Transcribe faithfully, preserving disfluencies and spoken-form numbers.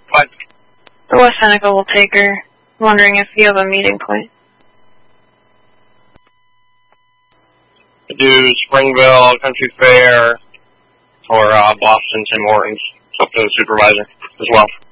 What? The West Seneca will take her. Wondering if you have a meeting point. I do Springville, Country Fair, or uh, Boston, Tim Hortons. It's up to the supervisor as well.